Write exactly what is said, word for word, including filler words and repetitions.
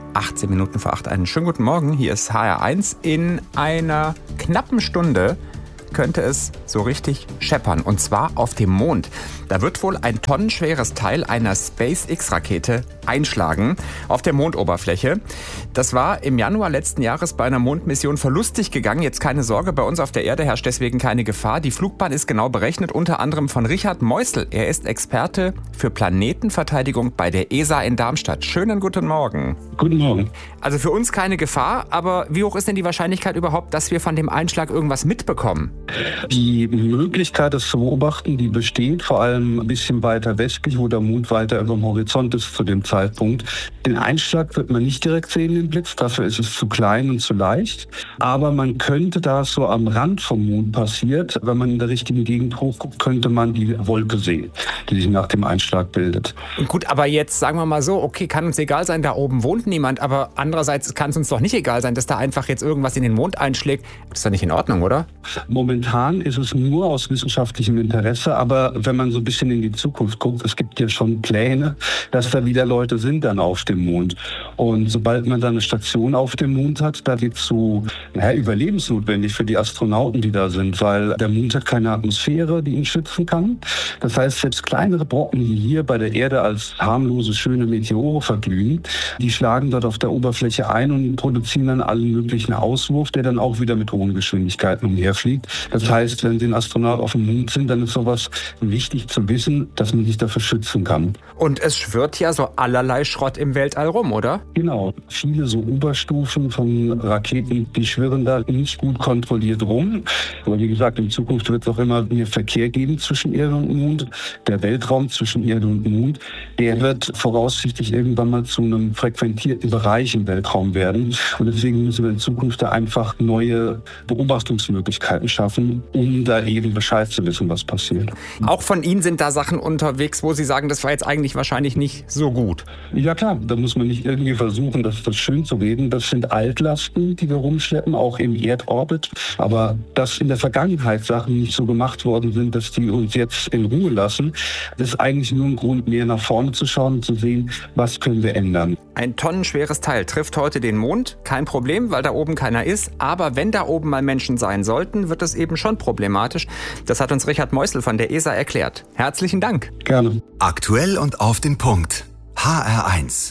achtzehn Minuten vor acht. Einen schönen guten Morgen. Hier ist H R eins. In einer knappen Stunde könnte es so richtig scheppern. Und zwar auf dem Mond. Da wird wohl ein tonnenschweres Teil einer SpaceX-Rakete einschlagen auf der Mondoberfläche. Das war im Januar letzten Jahres bei einer Mondmission verlustig gegangen. Jetzt keine Sorge, bei uns auf der Erde herrscht deswegen keine Gefahr. Die Flugbahn ist genau berechnet, unter anderem von Richard Meusel. Er ist Experte für Planetenverteidigung bei der E S A in Darmstadt. Schönen guten Morgen. Guten Morgen. Also für uns keine Gefahr, aber wie hoch ist denn die Wahrscheinlichkeit überhaupt, dass wir von dem Einschlag irgendwas mitbekommen? Die Möglichkeit, das zu beobachten, die besteht, vor allem ein bisschen weiter westlich, wo der Mond weiter über dem Horizont ist zu dem Zeitpunkt. Den Einschlag wird man nicht direkt sehen, den Blitz, dafür ist es zu klein und zu leicht. Aber man könnte, da es so am Rand vom Mond passiert, wenn man in der richtigen Gegend hochguckt, könnte man die Wolke sehen, die sich nach dem Einschlag bildet. Gut, aber jetzt sagen wir mal so, okay, kann uns egal sein, da oben wohnt niemand, aber andererseits kann es uns doch nicht egal sein, dass da einfach jetzt irgendwas in den Mond einschlägt. Das ist doch nicht in Ordnung, oder? Momentan ist es nur aus wissenschaftlichem Interesse, aber wenn man so ein bisschen in die Zukunft guckt, es gibt ja schon Pläne, dass da wieder Leute sind dann auf dem Mond. Und sobald man dann eine Station auf dem Mond hat, da wird es so naja, überlebensnotwendig für die Astronauten, die da sind, weil der Mond hat keine Atmosphäre, die ihn schützen kann. Das heißt, selbst kleinere Brocken, die hier bei der Erde als harmlose, schöne Meteore verglühen, die schlagen dort auf der Oberfläche ein und produzieren dann allen möglichen Auswurf, der dann auch wieder mit hohen Geschwindigkeiten umherfliegt. Das heißt, wenn Sie ein Astronaut auf dem Mond sind, dann ist sowas wichtig zu wissen, dass man sich dafür schützen kann. Und es schwirrt ja so allerlei Schrott im Weltall rum, oder? Genau. Viele so Oberstufen von Raketen, die schwirren da nicht gut kontrolliert rum. Aber wie gesagt, in Zukunft wird es auch immer mehr Verkehr geben zwischen Erde und Mond. Der Weltraum zwischen Erde und Mond, der wird voraussichtlich irgendwann mal zu einem frequentierten Bereich im Weltraum werden. Und deswegen müssen wir in Zukunft da einfach neue Beobachtungsmöglichkeiten schaffen, um da eben Bescheid zu wissen, was passiert. Auch von Ihnen sind da Sachen unterwegs, wo Sie sagen, das war jetzt eigentlich wahrscheinlich nicht so gut. Ja klar, da muss man nicht irgendwie versuchen, das, das schön zu reden. Das sind Altlasten, die wir rumschleppen, auch im Erdorbit. Aber dass in der Vergangenheit Sachen nicht so gemacht worden sind, dass die uns jetzt in Ruhe lassen, das ist eigentlich nur ein Grund, mehr nach vorne zu schauen und zu sehen, was können wir ändern. Ein tonnenschweres Teil trifft heute den Mond. Kein Problem, weil da oben keiner ist. Aber wenn da oben mal Menschen sein sollten, wird es eben schon problematisch. Das hat uns Richard Meusel von der E S A erklärt. Herzlichen Dank. Gerne. Aktuell und auf den Punkt. H R eins.